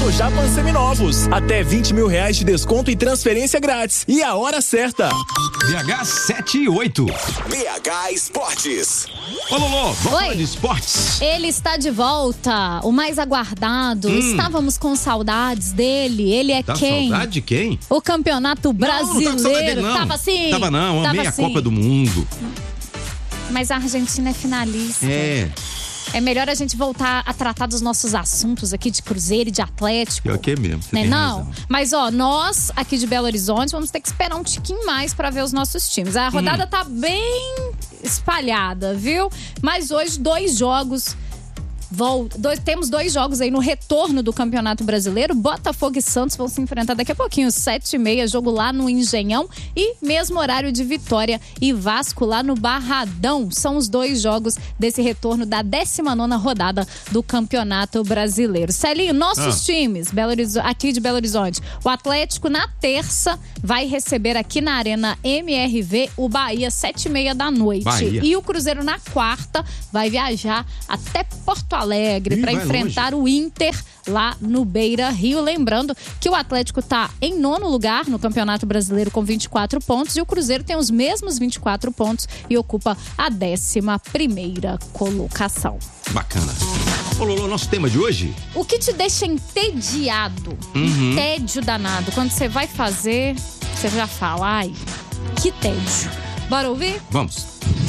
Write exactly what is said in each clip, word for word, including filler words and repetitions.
Japan seminovos. Até vinte mil reais de desconto e transferência grátis. E a hora certa. B H sete e oito. B H Esportes. Ô Lolo, vamos falar de esportes. Ele está de volta, o mais aguardado. Hum. Estávamos com saudades dele. Ele é tá quem? Saudade de quem? O Campeonato Brasileiro. Não, não tava, dele, não. tava sim. Tava não, tava amei assim. a Copa do Mundo. Mas a Argentina é finalista. É. É melhor a gente voltar a tratar dos nossos assuntos aqui de Cruzeiro e de Atlético. Pior que é mesmo, você né? tem Não, razão. Mas ó, nós aqui de Belo Horizonte vamos ter que esperar um tiquinho mais para ver os nossos times. A rodada hum. tá bem espalhada, viu? Mas hoje dois jogos... Volta. Dois, temos dois jogos aí no retorno do Campeonato Brasileiro. Botafogo e Santos vão se enfrentar daqui a pouquinho, sete e meia, jogo lá no Engenhão. E mesmo horário de Vitória e Vasco lá no Barradão. São os dois jogos desse retorno da décima nona rodada do Campeonato Brasileiro. Celinho, nossos ah. times Belo Horizonte, aqui de Belo Horizonte. O Atlético na terça vai receber aqui na Arena M R V o Bahia, sete e meia da noite. Bahia. E o Cruzeiro na quarta vai viajar até Porto Alegre para enfrentar longe. o Inter lá no Beira Rio. Lembrando que o Atlético está em nono lugar no Campeonato Brasileiro com vinte e quatro pontos e o Cruzeiro tem os mesmos vinte e quatro pontos e ocupa a décima primeira colocação. Bacana. Ô Lolo, nosso tema de hoje? O que te deixa entediado, uhum. um tédio danado, quando você vai fazer, você já fala, ai, que tédio. Bora ouvir? Vamos.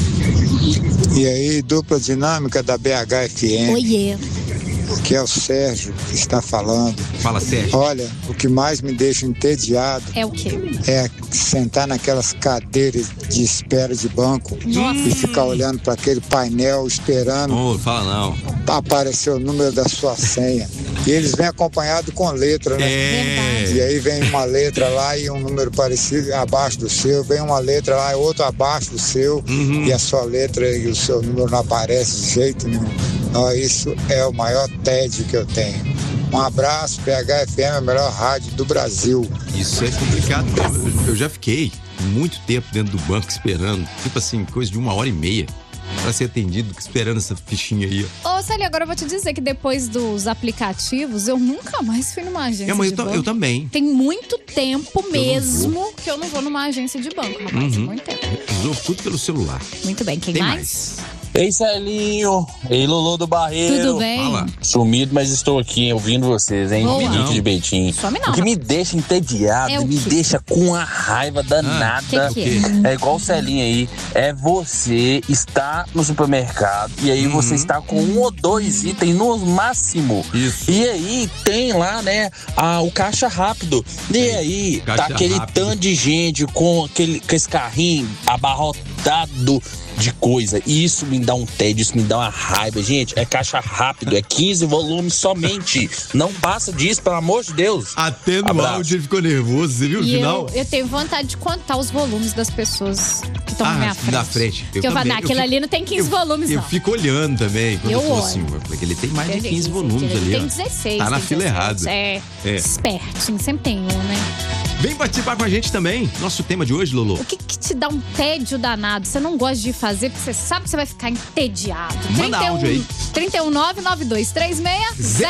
E aí, dupla dinâmica da B H F M. Oiê. Que é o Sérgio que está falando. Fala, Sérgio. Olha, o que mais me deixa entediado é o quê? É sentar naquelas cadeiras de espera de banco. Nossa. E ficar olhando para aquele painel esperando. Não, fala não. Aparecer o número da sua senha. E eles vêm acompanhados com letra, né? É. E aí vem uma letra lá e um número parecido abaixo do seu, vem uma letra lá e outro abaixo do seu, uhum. e a sua letra e o seu número não aparece de jeito nenhum. Não, isso é o maior tédio que eu tenho. Um abraço, B H F M, a melhor rádio do Brasil. Isso é complicado. Eu, eu já fiquei muito tempo dentro do banco esperando, tipo assim, coisa de uma hora e meia. Pra ser atendido, esperando essa fichinha aí. Ô, Célia, agora eu vou te dizer que depois dos aplicativos, eu nunca mais fui numa agência é, mas de eu, banco. Eu também. Tem muito tempo eu mesmo que eu não vou numa agência de banco, rapaz. Uhum. Muito tempo. Resolvo tudo pelo celular. Muito bem, quem Tem mais? mais? Ei, Celinho. Ei, Lolo do Barreiro. Tudo bem? Fala. Sumido, mas estou aqui ouvindo vocês, hein? Henrique de Beitinho. Some não. O que me deixa entediado, É o me quê? deixa com a raiva danada. Ah, que que é? É igual o Celinho aí. É você estar no supermercado e aí uhum. você está com um ou dois itens no máximo. Isso. E aí tem lá, né, a, o caixa rápido. E é. aí Caixa tá aquele rápido. tanto de gente com, aquele, com esse carrinho abarrotado de coisa. E isso me dá um tédio, isso me dá uma raiva. Gente, é caixa rápido, é quinze volumes somente. Não passa disso, pelo amor de Deus. Até no Abraço. áudio ele ficou nervoso, você viu o E final? eu, eu tenho vontade de contar os volumes das pessoas que estão Ah, na minha frente. na frente. Porque eu falo, também. não, aquilo eu ali não tem quinze eu, volumes, eu não. Eu fico olhando também. Quando Eu eu, eu olho. assim, porque ele tem mais de quinze Ele- volumes ele ali, tem ó. dezesseis. Tá na tem fila dezesseis. errada. É, É. espertinho, sempre tem um, né? Vem participar com a gente também. Nosso tema de hoje, Lolo. O que, que te dá um tédio danado? Você não gosta de fazer porque você sabe que você vai ficar entediado. Manda áudio aí. trinta e um nove nove dois três seis